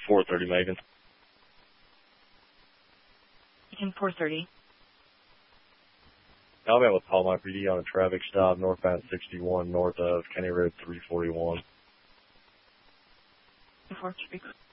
430, Megan. Agent 430. Alabama Palm PD on a traffic stop northbound 61 north of County Road 341. 430.